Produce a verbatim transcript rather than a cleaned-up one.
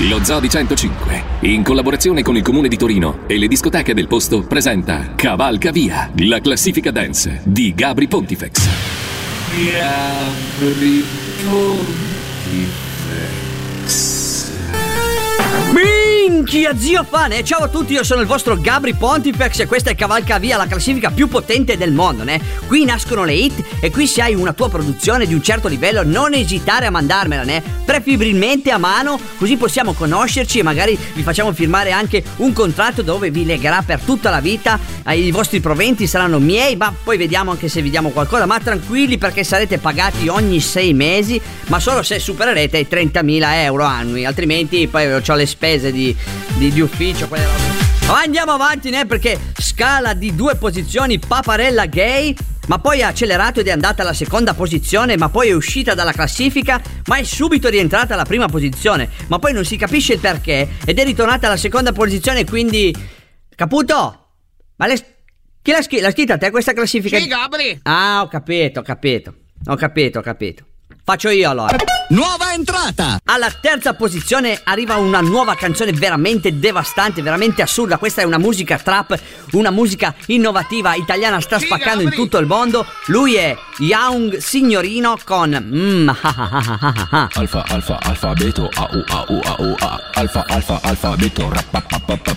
Lo Zoo di centocinque, in collaborazione con il Comune di Torino e le discoteche del posto, presenta Cavalca Via, la classifica dance di Gabry Pontifex. Gabry Pontifex. Minchia zio Fane, ciao a tutti, io sono il vostro Gabry Pontifex e questa è Cavalca Via, la classifica più potente del mondo, né? Qui nascono le hit e qui se hai una tua produzione di un certo livello non esitare a mandarmela, né? Preferibilmente a mano, così possiamo conoscerci e magari vi facciamo firmare anche un contratto dove vi legherà per tutta la vita, i vostri proventi saranno miei, ma poi vediamo anche se vi diamo qualcosa, ma tranquilli perché sarete pagati ogni sei mesi, ma solo se supererete i trentamila euro annui, altrimenti poi ho le spese di, di, di ufficio, quelle robe. Ma andiamo avanti, né? Perché scala di due posizioni Paparella Gay, ma poi ha accelerato ed è andata alla seconda posizione, ma poi è uscita dalla classifica, ma è subito rientrata alla prima posizione, ma poi non si capisce il perché ed è ritornata alla seconda posizione, quindi Caputo? Ma le... chi l'ha, scr- l'ha scritta a te questa classifica? Sì, Gabry. Ah, ho capito, ho capito. Ho capito, ho capito. Faccio io allora. Nuova entrata. Alla terza posizione arriva una nuova canzone veramente devastante, veramente assurda. Questa è una musica trap, una musica innovativa italiana, sta sì, spaccando Gabry. In tutto il mondo. Lui è Young Signorino con mm, ha, ha, ha, ha, ha. Alfa, alfa, alfabeto, a, u, a, u, a, u, a. Alfa, alfa, alfabeto, rap,